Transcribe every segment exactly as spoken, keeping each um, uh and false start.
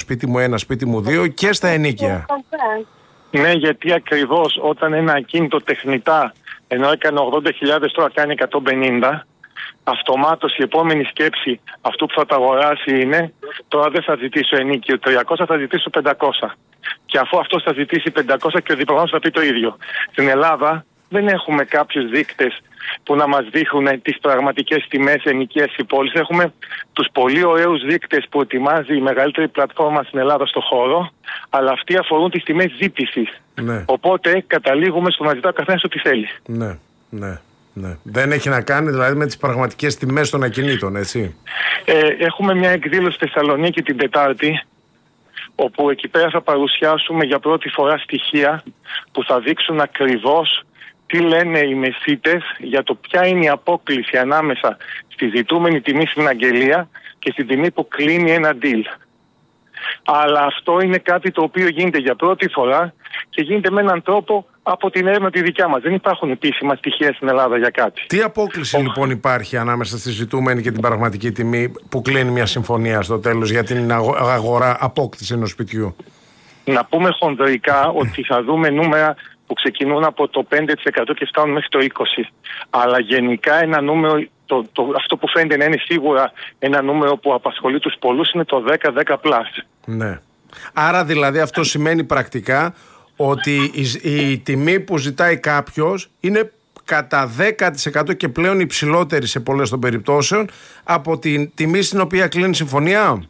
σπίτι μου ένα, σπίτι μου δύο και στα ενοίκια. Ναι, γιατί ακριβώς όταν ένα ακίνητο τεχνητά, ενώ έκανε ογδόντα χιλιάδες, τώρα κάνει εκατόν πενήντα, αυτομάτως η επόμενη σκέψη αυτού που θα τα αγοράσει είναι τώρα δεν θα ζητήσω ενίκιο τριακόσια, θα ζητήσω πεντακόσια. Και αφού αυτός θα ζητήσει πεντακόσια και ο διπλανός θα πει το ίδιο. Στην Ελλάδα δεν έχουμε κάποιους δείκτες που να μας δείχνουν τις πραγματικές τιμές ενοικίας της πόλης. Έχουμε τους πολύ ωραίους δείκτες που ετοιμάζει η μεγαλύτερη πλατφόρμα στην Ελλάδα στο χώρο, αλλά αυτοί αφορούν τις τιμές ζήτησης. Ναι. Οπότε καταλήγουμε στο να ζητά ο καθένας ό,τι θέλει. Ναι, ναι. Ναι. Δεν έχει να κάνει δηλαδή με τις πραγματικές τιμές των ακινήτων, έτσι. Ε, έχουμε μια εκδήλωση στη Θεσσαλονίκη την Τετάρτη, όπου εκεί πέρα θα παρουσιάσουμε για πρώτη φορά στοιχεία που θα δείξουν ακριβώς τι λένε οι μεσίτες για το ποια είναι η απόκλιση ανάμεσα στη ζητούμενη τιμή στην αγγελία και στην τιμή που κλείνει ένα deal. Αλλά αυτό είναι κάτι το οποίο γίνεται για πρώτη φορά και γίνεται με έναν τρόπο από την έρευνα τη δικιά μας. Δεν υπάρχουν επίσημα στοιχεία στην Ελλάδα για κάτι. Τι απόκλιση oh. λοιπόν υπάρχει ανάμεσα στη ζητούμενη και την πραγματική τιμή που κλείνει μια συμφωνία στο τέλος για την αγορά απόκτηση ενός σπιτιού? Να πούμε χονδρικά ότι θα δούμε νούμερα που ξεκινούν από το πέντε τοις εκατό και φτάνουν μέχρι το είκοσι τοις εκατό. Αλλά γενικά ένα νούμερο, το, το, αυτό που φαίνεται να είναι σίγουρα ένα νούμερο που απασχολεί τους πολλούς είναι το δέκα δέκα πλας. Ναι. Άρα δηλαδή αυτό σημαίνει πρακτικά ότι η, η τιμή που ζητάει κάποιος είναι κατά δέκα τοις εκατό και πλέον υψηλότερη σε πολλές των περιπτώσεων από την τιμή στην οποία κλείνει συμφωνία.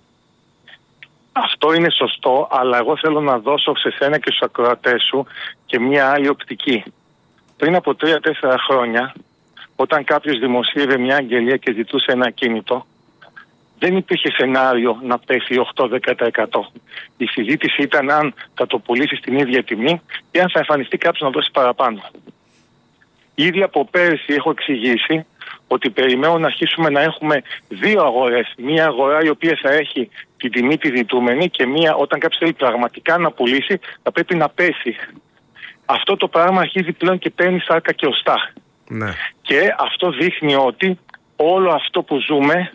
Αυτό είναι σωστό, αλλά εγώ θέλω να δώσω σε σένα και στους ακροατές σου και μια άλλη οπτική. Πριν από τρία τέσσερα χρόνια, όταν κάποιος δημοσίευε μια αγγελία και ζητούσε ένα ακίνητο, δεν υπήρχε σενάριο να πέσει οκτώ με δέκα τοις εκατό. Η συζήτηση ήταν αν θα το πουλήσει στην ίδια τιμή ή αν θα εμφανιστεί κάποιος να δώσει παραπάνω. Ήδη από πέρσι έχω εξηγήσει ότι περιμένω να αρχίσουμε να έχουμε δύο αγορές. Μία αγορά η οποία θα έχει την τιμή τη ζητούμενη και μία όταν κάποιος θέλει πραγματικά να πουλήσει θα πρέπει να πέσει. Αυτό το πράγμα αρχίζει πλέον και παίρνει σάρκα και οστά. Ναι. Και αυτό δείχνει ότι όλο αυτό που ζούμε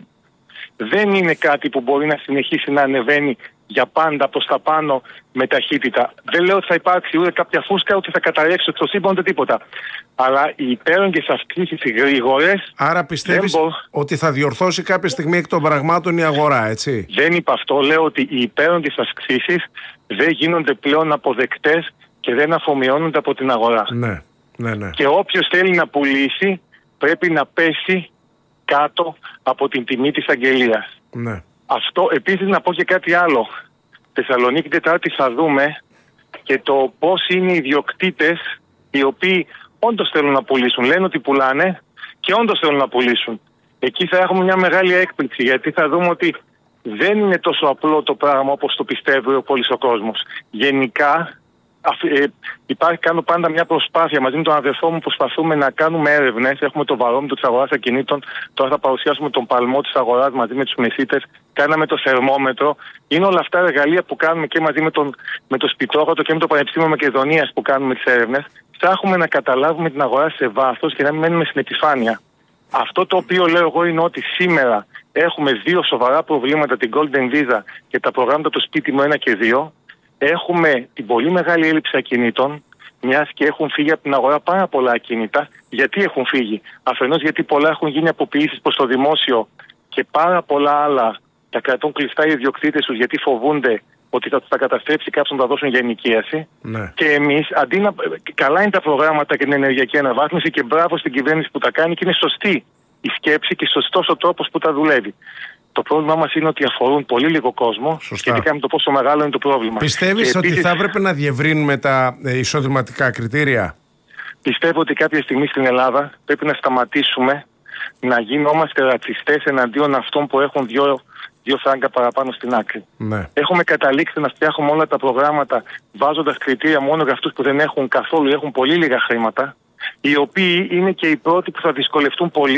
δεν είναι κάτι που μπορεί να συνεχίσει να ανεβαίνει για πάντα προς τα πάνω με ταχύτητα. Δεν λέω ότι θα υπάρξει ούτε κάποια φούσκα, ούτε θα καταρρεύσει το σύμπαν, ούτε τίποτα. Αλλά οι υπέρογγες αυξήσεις, οι γρήγορες. Άρα πιστεύεις μπο... ότι θα διορθώσει κάποια στιγμή εκ των πραγμάτων η αγορά, έτσι? Δεν είπα αυτό. Λέω ότι οι υπέρογγες αυξήσεις δεν γίνονται πλέον αποδεκτές και δεν αφομοιώνονται από την αγορά. Ναι, ναι, ναι. Και όποιος θέλει να πουλήσει πρέπει να πέσει κάτω από την τιμή της αγγελίας. Ναι. Αυτό επίσης να πω και κάτι άλλο. Θεσσαλονίκη Τετάρτη θα δούμε και το πώς είναι οι ιδιοκτήτες οι οποίοι όντως θέλουν να πουλήσουν. Λένε ότι πουλάνε και όντως θέλουν να πουλήσουν. Εκεί θα έχουμε μια μεγάλη έκπληξη, γιατί θα δούμε ότι δεν είναι τόσο απλό το πράγμα όπως το πιστεύει ο πολύς ο κόσμος. Γενικά ε, υπάρχει, κάνω πάντα μια προσπάθεια μαζί με τον αδερφό μου, προσπαθούμε να κάνουμε έρευνες. Έχουμε το βαρόμετρο της αγοράς ακινήτων. Τώρα θα παρουσιάσουμε τον παλμό της αγοράς μαζί με τους μεσίτες. Κάναμε το θερμόμετρο. Είναι όλα αυτά εργαλεία που κάνουμε και μαζί με, τον, με το Σπιτόχατο και με το Πανεπιστήμιο Μακεδονίας που κάνουμε τις έρευνες. Ψάχνουμε να καταλάβουμε την αγορά σε βάθος και να μην μένουμε στην επιφάνεια. Αυτό το οποίο λέω εγώ είναι ότι σήμερα έχουμε δύο σοβαρά προβλήματα, την Golden Visa και τα προγράμματα το σπίτι μου ένα και δύο. Έχουμε την πολύ μεγάλη έλλειψη ακινήτων, μιας και έχουν φύγει από την αγορά πάρα πολλά ακίνητα. Γιατί έχουν φύγει? Αφενός γιατί πολλά έχουν γίνει αποποιήσεις προς το δημόσιο και πάρα πολλά άλλα τα κρατούν κλειστά οι ιδιοκτήτες τους γιατί φοβούνται ότι θα τους τα καταστρέψει κάποιος να τα δώσουν για ενοικίαση. Ναι. Και εμείς, αντί να. Καλά είναι τα προγράμματα και την ενεργειακή αναβάθμιση και μπράβο στην κυβέρνηση που τα κάνει και είναι σωστή η σκέψη και σωστός ο τρόπος που τα δουλεύει. Το πρόβλημά μας είναι ότι αφορούν πολύ λίγο κόσμο. Σωστά. Σχετικά με το πόσο μεγάλο είναι το πρόβλημα. Πιστεύεις και ότι επίσης, θα έπρεπε να διευρύνουμε τα ε, εισοδηματικά κριτήρια? Πιστεύω ότι κάποια στιγμή στην Ελλάδα πρέπει να σταματήσουμε να γινόμαστε ρατσιστές εναντίον αυτών που έχουν δύο, δύο φράγκα παραπάνω στην άκρη. Ναι. Έχουμε καταλήξει να φτιάχνουμε όλα τα προγράμματα βάζοντας κριτήρια μόνο για αυτούς που δεν έχουν καθόλου ή έχουν πολύ λίγα χρήματα, οι οποίοι είναι και οι πρώτοι που θα δυσκολευτούν πολύ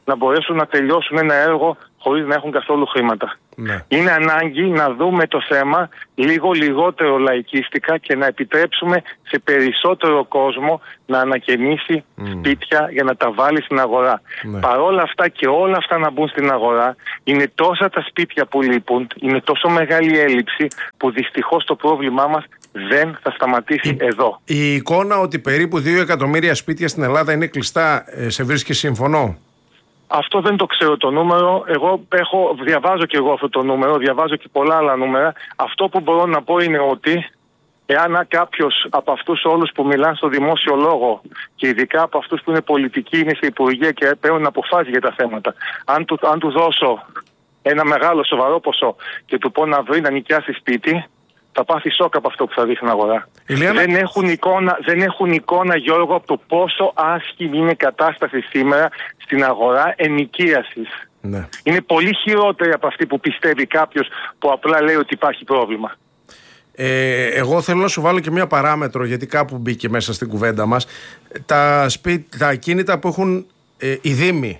να μπορέσουν να τελειώσουν ένα έργο χωρίς να έχουν καθόλου χρήματα. Ναι. Είναι ανάγκη να δούμε το θέμα λίγο λιγότερο λαϊκίστικα και να επιτρέψουμε σε περισσότερο κόσμο να ανακαινήσει mm. σπίτια για να τα βάλει στην αγορά. Ναι. Παρόλα αυτά και όλα αυτά να μπουν στην αγορά, είναι τόσα τα σπίτια που λείπουν, είναι τόσο μεγάλη έλλειψη που δυστυχώς το πρόβλημά μας δεν θα σταματήσει η, εδώ. Η εικόνα ότι περίπου δύο εκατομμύρια σπίτια στην Ελλάδα είναι κλειστά, σε βρίσκει σύμφωνο? Αυτό δεν το ξέρω το νούμερο. Εγώ έχω, διαβάζω και εγώ αυτό το νούμερο, διαβάζω και πολλά άλλα νούμερα. Αυτό που μπορώ να πω είναι ότι εάν κάποιος από αυτούς όλους που μιλάνε στο δημόσιο λόγο και ειδικά από αυτούς που είναι πολιτικοί, είναι σε υπουργεία και παίρνουν αποφάσεις για τα θέματα, αν του, αν του δώσω ένα μεγάλο σοβαρό ποσό και του πω να βρει να νοικιάσει σπίτι, θα πάθει σοκ από αυτό που θα δει στην αγορά. Ηλιάνα... Δεν, έχουν εικόνα, δεν έχουν εικόνα, Γιώργο, από το πόσο άσχημη είναι η κατάσταση σήμερα στην αγορά ενοικίασης. Ναι. Είναι πολύ χειρότερη από αυτή που πιστεύει κάποιος που απλά λέει ότι υπάρχει πρόβλημα. Ε, εγώ θέλω να σου βάλω και μια παράμετρο, γιατί κάπου μπήκε μέσα στην κουβέντα μας. Τα, σπί... τα ακίνητα που έχουν ε, οι δήμοι.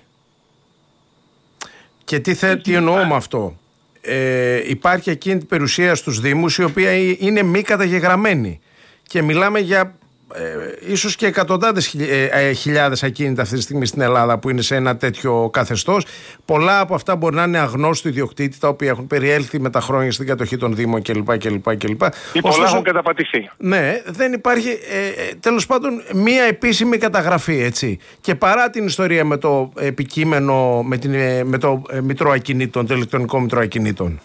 Και τι, θε... τι εννοώ με αυτό. Ε, υπάρχει εκείνη την περιουσία στους δήμους η οποία είναι μη καταγεγραμμένη και μιλάμε για ε, ίσως και εκατοντάδες ε, ε, χιλιάδες ακίνητα αυτή τη στιγμή στην Ελλάδα που είναι σε ένα τέτοιο καθεστώς. Πολλά από αυτά μπορεί να είναι αγνώστου ιδιοκτήτη, τα οποία έχουν περιέλθει με τα χρόνια στην κατοχή των δήμων κλπ. κλπ, κλπ. Ή πολλά έχουν καταπατηθεί. Ναι, δεν υπάρχει ε, τέλος πάντων μία επίσημη καταγραφή, έτσι. Και παρά την ιστορία με το επικείμενο, με, την, με το ε, μητρό ακινήτων, το ηλεκτρονικό μητρό ακινήτων.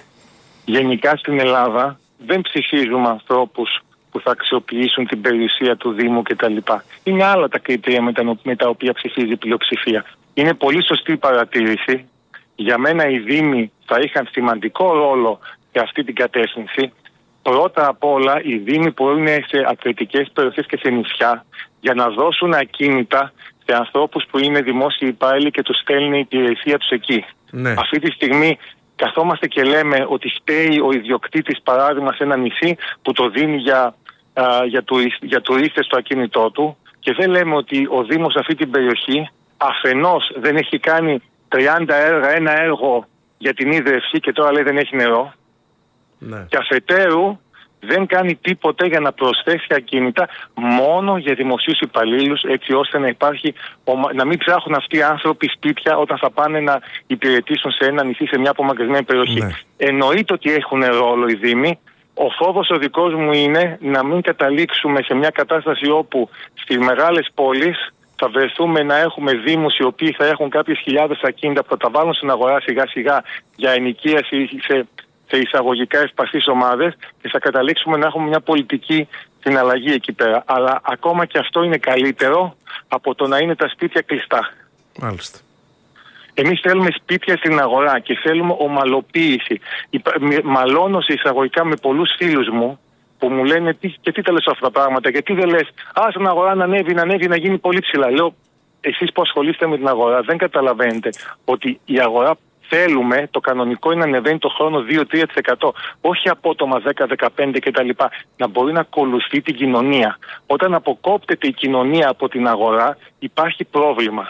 Γενικά στην Ελλάδα δεν ψηφίζουμε ανθρώπους που θα αξιοποιήσουν την περιουσία του Δήμου κτλ. Είναι άλλα τα κριτήρια με τα, με τα οποία ψηφίζει η πλειοψηφία. Είναι πολύ σωστή η παρατήρηση. Για μένα οι Δήμοι θα είχαν σημαντικό ρόλο σε αυτή την κατεύθυνση. Πρώτα απ' όλα οι Δήμοι που είναι σε ακριτικές περιοχές και σε νησιά για να δώσουν ακίνητα σε ανθρώπους που είναι δημόσιοι υπάλληλοι και τους στέλνει η υπηρεσία τους εκεί. Ναι. Αυτή τη στιγμή καθόμαστε και λέμε ότι φταίει ο ιδιοκτήτης, παράδειγμα, σε ένα νησί που το δίνει για, α, για, τουρίς, για τουρίστες στο ακίνητό του και δεν λέμε ότι ο Δήμος σε αυτή την περιοχή αφενός δεν έχει κάνει τριάντα έργα, ένα έργο για την ίδρυυση και τώρα λέει δεν έχει νερό. Ναι. Και αφετέρου δεν κάνει τίποτε για να προσθέσει ακίνητα μόνο για δημοσίους υπαλλήλους, έτσι ώστε να υπάρχει, να μην ψάχνουν αυτοί οι άνθρωποι σπίτια όταν θα πάνε να υπηρετήσουν σε ένα νησί, σε μια απομακρυσμένη περιοχή. Ναι. Εννοείται ότι έχουν ρόλο οι Δήμοι. Ο φόβος ο δικός μου είναι να μην καταλήξουμε σε μια κατάσταση όπου στις μεγάλες πόλεις θα βρεθούμε να έχουμε Δήμους οι οποίοι θα έχουν κάποιες χιλιάδες ακίνητα που θα τα βάλουν στην αγορά σιγά σιγά για ενοικίαση σε σε εισαγωγικά ευπαθείς ομάδες και θα καταλήξουμε να έχουμε μια πολιτική συναλλαγή εκεί πέρα. Αλλά ακόμα και αυτό είναι καλύτερο από το να είναι τα σπίτια κλειστά. Μάλιστα. Εμείς θέλουμε σπίτια στην αγορά και θέλουμε ομαλοποίηση. Μαλώνω σε εισαγωγικά με πολλούς φίλους μου που μου λένε τι, και τι τα λες αυτά τα πράγματα, γιατί δεν λες α, στην αγορά να ανέβει, να ανέβει, να γίνει πολύ ψηλά. Λέω, εσείς που ασχολείστε με την αγορά δεν καταλαβαίνετε ότι η αγορά θέλουμε, το κανονικό είναι να ανεβαίνει το χρόνο δύο με τρία τοις εκατό, όχι απότομα δέκα με δεκαπέντε τοις εκατό κτλ. Να μπορεί να ακολουθεί την κοινωνία. Όταν αποκόπτεται η κοινωνία από την αγορά, υπάρχει πρόβλημα.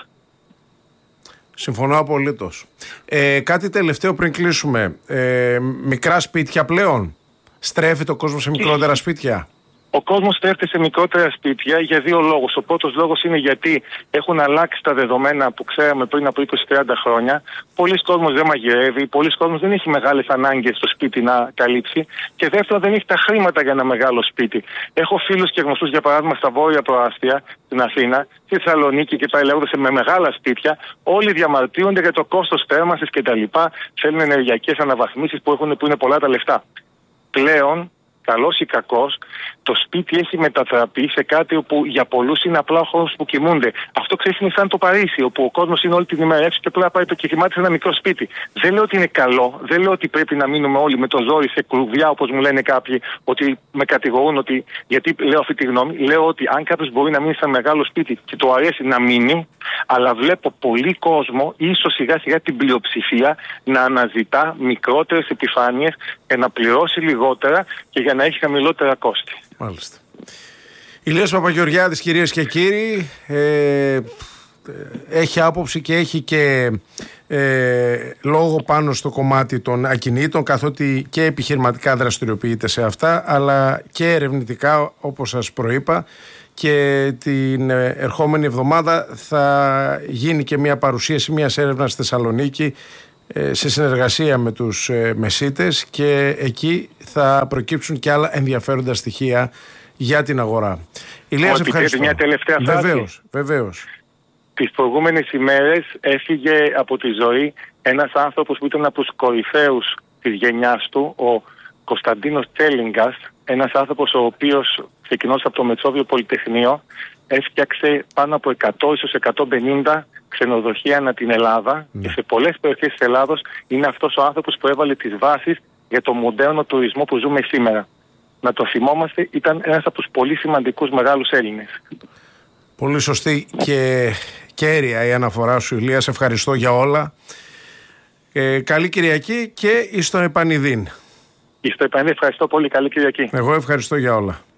Συμφωνώ απολύτως. Ε, κάτι τελευταίο πριν κλείσουμε. Ε, μικρά σπίτια πλέον. Στρέφει το κόσμο σε μικρότερα σπίτια. Ο κόσμος στρέφεται σε μικρότερα σπίτια για δύο λόγους. Ο πρώτος λόγος είναι γιατί έχουν αλλάξει τα δεδομένα που ξέραμε πριν από είκοσι με τριάντα χρόνια. Πολλοί κόσμος δεν μαγειρεύει, πολλοί κόσμος δεν έχει μεγάλες ανάγκες στο σπίτι να καλύψει. Και δεύτερον, δεν έχει τα χρήματα για ένα μεγάλο σπίτι. Έχω φίλους και γνωστούς, για παράδειγμα, στα βόρεια προάστια, στην Αθήνα, στη Θεσσαλονίκη και πάει λέγοντας με μεγάλα σπίτια. Όλοι διαμαρτύρονται για το κόστος θέρμανσης κτλ. Θέλουν ενεργειακές αναβαθμίσεις που, έχουν, που είναι πολλά τα λεφτά. Πλέον, καλός ή κακός, το σπίτι έχει μετατραπεί σε κάτι όπου για πολλούς είναι απλά ο χώρος που κοιμούνται. Αυτό ξέρεις είναι σαν το Παρίσι, όπου ο κόσμος είναι όλη την ημέρα έξω και απλά πάει και κοιμάται σε ένα μικρό σπίτι. Δεν λέω ότι είναι καλό, δεν λέω ότι πρέπει να μείνουμε όλοι με το ζόρι σε κλουβιά, όπως μου λένε κάποιοι, ότι με κατηγορούν ότι γιατί λέω αυτή τη γνώμη. Λέω ότι αν κάποιος μπορεί να μείνει σε ένα μεγάλο σπίτι και το αρέσει να μείνει, αλλά βλέπω πολύ κόσμο, ίσως σιγά σιγά την πλειοψηφία, να αναζητά μικρότερες επιφάνειες για να πληρώσει λιγότερα και για να έχει χαμηλότερα κόστη. Μάλιστα. Ηλίας Παπαγεωργιάδης, κυρίες και κύριοι, ε, έχει άποψη και έχει και ε, λόγο πάνω στο κομμάτι των ακινήτων, καθότι και επιχειρηματικά δραστηριοποιείται σε αυτά, αλλά και ερευνητικά, όπως σας προείπα. Και την ερχόμενη εβδομάδα θα γίνει και μια παρουσίαση μιας έρευνας στη Θεσσαλονίκη σε συνεργασία με τους μεσίτες, και εκεί θα προκύψουν και άλλα ενδιαφέροντα στοιχεία για την αγορά. Ηλία, σε ευχαριστώ. Μια τελευταία φράση. Βεβαίως, βεβαίως. Τις προηγούμενες ημέρες έφυγε από τη ζωή ένας άνθρωπος που ήταν από τους κορυφαίους της γενιάς του, ο Κωνσταντίνος Τσέλιγκας, ένας άνθρωπος ο οποίος ξεκινώντας από το Μετσόβιο Πολυτεχνείο έφτιαξε πάνω από εκατό, ίσως εκατόν πενήντα ξενοδοχεία ανά την Ελλάδα, ναι. Και σε πολλές περιοχές της Ελλάδος είναι αυτός ο άνθρωπος που έβαλε τις βάσεις για το μοντέρνο τουρισμό που ζούμε σήμερα. Να το θυμόμαστε, ήταν ένας από τους πολύ σημαντικούς μεγάλους Έλληνες. Πολύ σωστή και κέρια η αναφορά σου, Ηλία. Σε ευχαριστώ για όλα. Ε, καλή Κυριακή και εις τον επανειδήν. Εις τον επανειδήν, ευχαριστώ πολύ. Καλή Κυριακή. Εγώ ευχαριστώ για όλα.